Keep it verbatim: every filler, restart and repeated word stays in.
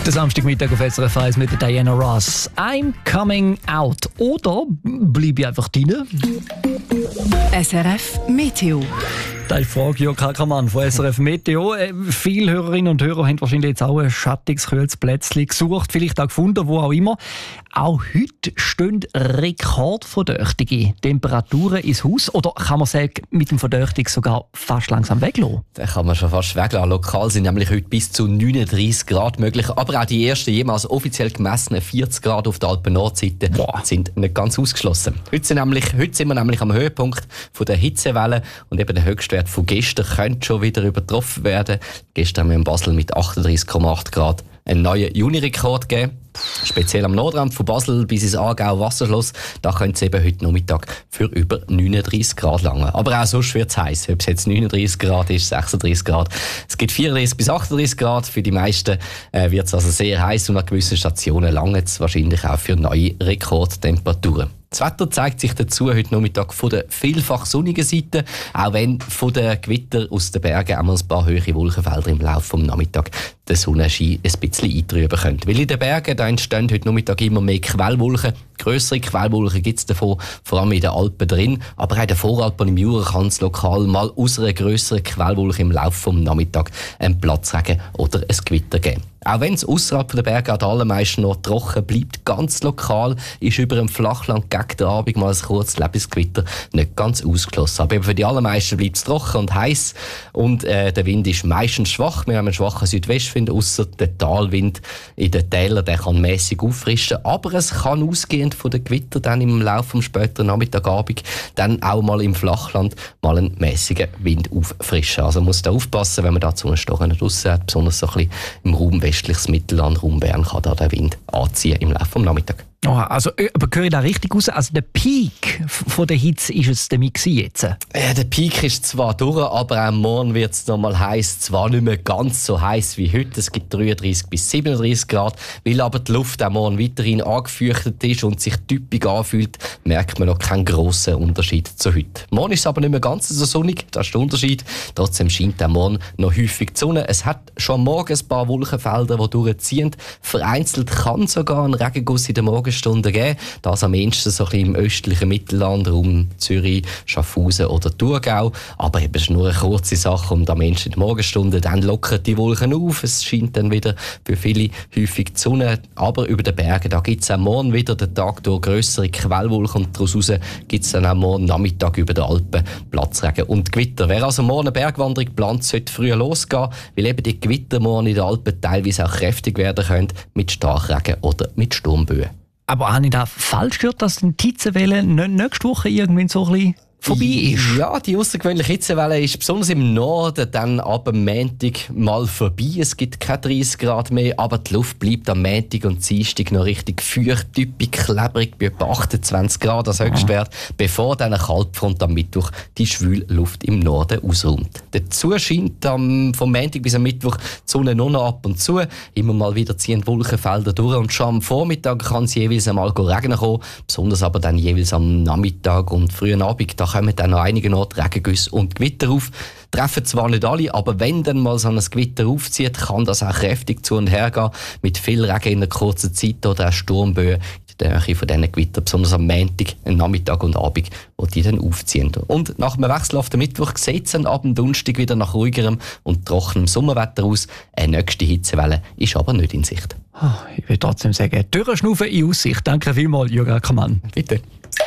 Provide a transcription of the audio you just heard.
Der Samstagmittag auf S R F eins mit Diana Ross. I'm coming out. Oder bleibe ich einfach drin? S R F Meteo. Das ist die Frage, Jörg Ackermann von S R F Meteo. Äh, viele Hörerinnen und Hörer haben wahrscheinlich jetzt auch ein schattiges, kühles Plätzchen gesucht, vielleicht auch gefunden, wo auch immer. Auch heute stehen rekordverdächtige Temperaturen ins Haus. Oder kann man sagen, mit dem Verdächtigen sogar fast langsam weglassen? Den kann man schon fast weglassen. Lokal sind nämlich heute bis zu neununddreißig Grad möglich. Aber auch die ersten jemals offiziell gemessenen vierzig Grad auf der Alpen-Nordseite sind nicht ganz ausgeschlossen. Heute sind, nämlich, heute sind wir nämlich am Höhepunkt von der Hitzewelle und eben der Höchstwert von gestern könnte schon wieder übertroffen werden. Gestern haben wir in Basel mit achtunddreißig Komma acht Grad einen neuen Juni-Rekord gegeben. Speziell am Nordrand von Basel bis ins Aargau Wasserschloss, da könnte es eben heute Nachmittag für über neununddreißig Grad langen. Aber auch sonst wird es heiß. Ob es jetzt neununddreißig Grad ist, sechsunddreißig Grad. Es gibt vierunddreißig bis achtunddreißig Grad. Für die meisten äh, wird es also sehr heiß und an gewissen Stationen langt es wahrscheinlich auch für neue Rekordtemperaturen. Das Wetter zeigt sich dazu heute Nachmittag von der vielfach sonnigen Seite, auch wenn von den Gewitter aus den Bergen einmal ein paar höhere Wolkenfelder im Laufe des Nachmittags den Sonnenschein ein bisschen eintrüben können. Weil in den Bergen da entstehen heute Nachmittag immer mehr Quellwolken. Grössere Quellwolken gibt es davon, vor allem in den Alpen drin. Aber auch in den Voralpen im Jura kann es lokal mal aus einer grösseren Quellwolke im Laufe des Nachmittags einen Platzregen oder ein Gewitter geben. Auch wenn es ausserhalb der Berge an den allermeisten noch trocken bleibt, ganz lokal ist über dem Flachland gegen den Abend mal ein kurzes Lebensgewitter nicht ganz ausgeschlossen. Aber eben für die allermeisten bleibt es trocken und heiß und äh, der Wind ist meistens schwach. Wir haben einen schwachen Südwestwind, ausser der Talwind in den Tälern, der kann mäßig auffrischen. Aber es kann ausgehend von den Gewitter dann im Laufe des späteren Nachmittagabend dann auch mal im Flachland mal einen mäßigen Wind auffrischen. Also man muss da aufpassen, wenn man da zu einem Stochen draussen hat, besonders so ein bisschen im Raum westliches Mittelland, Raum Bern, kann da der Wind anziehen im Laufe des Nachmittags. Oh, also, aber höre ich da richtig raus? Also der Peak von der Hitze ist es damit jetzt? Ja, der Peak ist zwar durch, aber auch morgen wird es noch mal heiß. Zwar nicht mehr ganz so heiß wie heute. Es gibt dreiunddreißig bis siebenunddreißig Grad. Weil aber die Luft auch morgen weiterhin angefeuchtet ist und sich typisch anfühlt, merkt man noch keinen grossen Unterschied zu heute. Morgen ist es aber nicht mehr ganz so sonnig. Das ist der Unterschied. Trotzdem scheint auch morgen noch häufig die Sonne. Es hat schon morgen ein paar Wolkenfelder, die durchziehen. Vereinzelt kann sogar ein Regenguss in der Morgen Stunden geben. Das am ehesten so ein bisschen im östlichen Mittelland, um Zürich, Schaffhausen oder Thurgau. Aber eben, es ist nur eine kurze Sache und am ehesten in den Morgenstunden dann lockern die Wolken auf. Es scheint dann wieder für viele häufig die Sonne. Aber über den Bergen, da gibt es auch morgen wieder den Tag durch grössere Quellwolken und daraus gibt es dann auch morgen Nachmittag über den Alpen Platzregen und Gewitter. Wer also morgen eine Bergwanderung plant, sollte früher losgehen, weil eben die Gewitter morgen in den Alpen teilweise auch kräftig werden können mit Starkregen oder mit Sturmböen. Aber habe ich da falsch gehört, dass die Hitzewelle nächste Woche irgendwann so ein bisschen vorbei ist? Ja, die außergewöhnliche Hitzewelle ist besonders im Norden dann ab dem Montag mal vorbei. Es gibt keine dreißig Grad mehr, aber die Luft bleibt am Montag und Dienstag noch richtig feucht, typisch klebrig bei etwa achtundzwanzig Grad als Höchstwert, bevor dann eine Kaltfront am Mittwoch die schwüle Luft im Norden ausräumt. Dazu scheint am, vom Montag bis am Mittwoch die Sonne nur noch ab und zu. Immer mal wieder ziehen Wolkenfelder durch und schon am Vormittag kann es jeweils einmal regnen kommen, besonders aber dann jeweils am Nachmittag und frühen Abend. Da kommen dann noch einige Orte Regengüsse und Gewitter auf. Treffen zwar nicht alle, aber wenn dann mal so ein Gewitter aufzieht, kann das auch kräftig zu und her gehen, mit viel Regen in einer kurzen Zeit oder auch Sturmböen in der Nähe von diesen Gewittern, besonders am Montag, Nachmittag und Abend, wo die dann aufziehen. Und nach dem Wechsel auf den Mittwoch sieht es dann ab dem Donnerstag wieder nach ruhigerem und trockenem Sommerwetter aus. Eine nächste Hitzewelle ist aber nicht in Sicht. Ich will trotzdem sagen, Dürrenschnaufen in Aussicht. Danke vielmals, Jürgen Ackermann. Bitte.